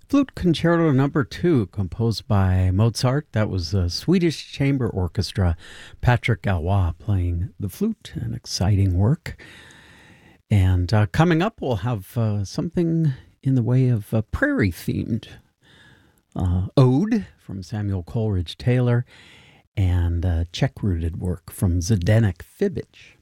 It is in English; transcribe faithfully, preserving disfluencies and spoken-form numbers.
Flute Concerto Number Two, composed by Mozart. That was the Swedish Chamber Orchestra. Patrick Galois playing the flute, an exciting work. And uh, coming up, we'll have uh, something in the way of a prairie-themed uh, ode from Samuel Coleridge Taylor and uh, Czech-rooted work from Zdeněk Fibič.